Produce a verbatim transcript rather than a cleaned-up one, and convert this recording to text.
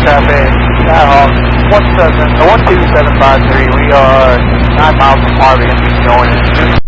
traffic, Skyhawk, one seven, one two seven five three, we are nine miles from Harvey and going in.